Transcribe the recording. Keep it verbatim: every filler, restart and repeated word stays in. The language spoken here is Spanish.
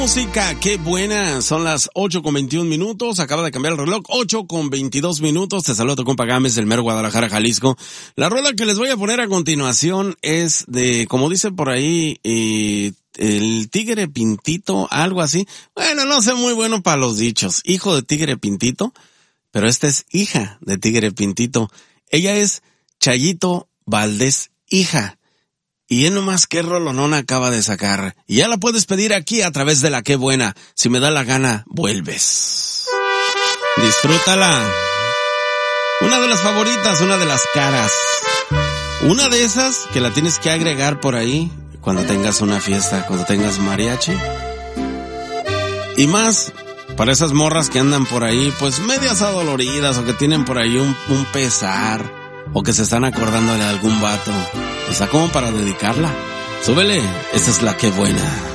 Música, qué buena. Son las ocho con veintiún minutos. Acaba de cambiar el reloj. ocho con veintidós minutos. Te saludo tu compa Gámez del mero Guadalajara, Jalisco. La rola que les voy a poner a continuación es de, como dice por ahí, eh, el tigre pintito, algo así. Bueno, no sé, muy bueno para los dichos. Hijo de tigre pintito, pero esta es hija de tigre pintito. Ella es Chayito Valdés, hija. Y él nomás qué rolonón acaba de sacar. Y ya la puedes pedir aquí a través de la Qué Buena. Si me da la gana, vuelves. Disfrútala. Una de las favoritas, una de las caras. Una de esas que la tienes que agregar por ahí cuando tengas una fiesta, cuando tengas mariachi. Y más para esas morras que andan por ahí, pues medias adoloridas o que tienen por ahí un, un pesar. O que se están acordando de algún vato. Está como para dedicarla. Súbele, esta es la Qué Buena.